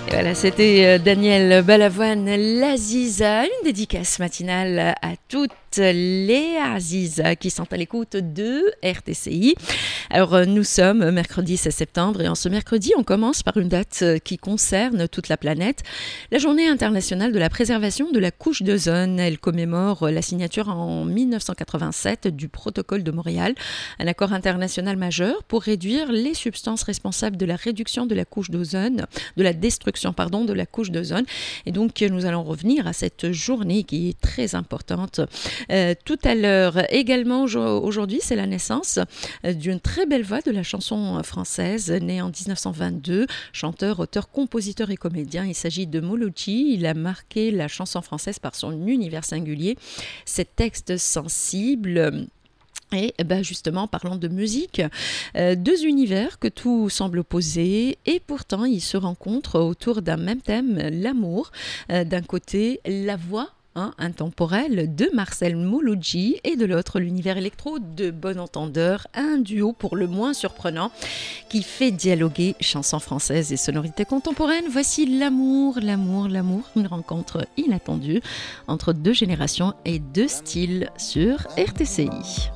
Et voilà, c'était Daniel Balavoine, l'Aziza, une dédicace matinale à toutes les Azizas qui sont à l'écoute de RTCI. Alors, nous sommes mercredi 16 septembre et en ce mercredi, on commence par une date qui concerne toute la planète, la Journée internationale de la préservation de la couche d'ozone. Elle commémore la signature en 1987 du protocole de Montréal, un accord international majeur pour réduire les substances responsables de la réduction de la couche d'ozone, de la destruction, de la couche d'ozone. Et donc, nous allons revenir à cette journée qui est très importante. Tout à l'heure, également aujourd'hui, c'est la naissance d'une très belle voix de la chanson française, né en 1922, chanteur, auteur, compositeur et comédien. Il s'agit de Moloji. Il a marqué la chanson française par son univers singulier, ses textes sensibles. Et justement, parlant de musique, deux univers que tout semble opposer et pourtant ils se rencontrent autour d'un même thème, l'amour. D'un côté, la voix intemporelle de Marcel Moloji et de l'autre, l'univers électro de Bon Entendeur, un duo pour le moins surprenant qui fait dialoguer chansons françaises et sonorités contemporaines. Voici l'amour, une rencontre inattendue entre deux générations et deux styles sur RTCI.